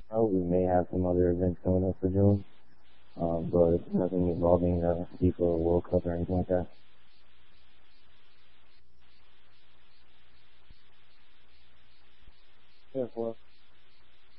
We may have some other events coming up for June, but nothing involving FIFA or World Cup or anything like that. Yeah, well,